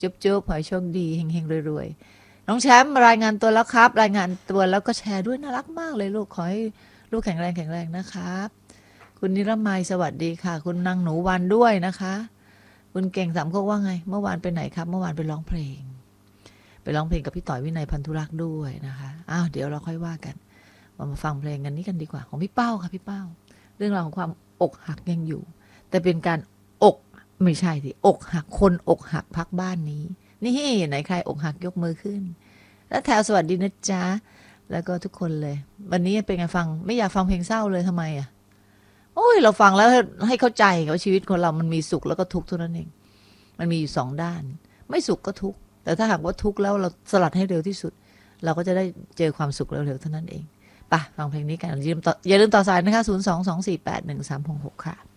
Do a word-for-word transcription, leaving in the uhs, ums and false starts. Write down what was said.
จุ๊บจุ๊บขอให้โชคดีเฮงๆรวยๆน้องแชมป์รายงานตัวแล้วครับรายงานตัวแล้วก็แชร์ด้วยน่ารักมากเลยลูกขอให้ลูกแข็งแรงแข็งแรงนะครับคุณนิรมัยสวัสดีค่ะคุณนางหนูวันด้วยนะคะคุณเก่งสามโคกว่าไงเมื่อวานไปไหนครับเมื่อวานไปร้องเพลงไปร้องเพลงกับพี่ต่อยวินัยพันธุรักษ์ด้วยนะคะอ้าวเดี๋ยวเราค่อยว่ากันมาฟังเพลงกันนี้กันดีกว่าของพี่เป้าค่ะพี่เป้าเรื่องราวของความอกหักยังอยู่แต่เป็นการอกไม่ใช่สิอกหักคนอกหักพักบ้านนี้นี่ไหนใครอกหักยกมือขึ้นแล้วแถวสวัสดีนะจ๊ะแล้วก็ทุกคนเลยวันนี้เป็นไงฟังไม่อยากฟังเพลงเศร้าเลยทำไมอ่ะโอ้ยเราฟังแล้วให้เข้าใจว่าชีวิตคนเรามันมีสุขแล้วก็ทุกข์เท่านั้นเองมันมีอยู่สองด้านไม่สุขก็ทุกข์แต่ถ้าหากว่าทุกข์แล้วเราสลัดให้เร็วที่สุดเราก็จะได้เจอความสุขเร็วๆเท่านั้นเองป่ะฟังเพลงนี้กันอย่าลืมต่ออย่าลืมต่อสายนะคะศูนย์ สอง สอง สี่ แปด หนึ่ง สาม หก หกค่ะ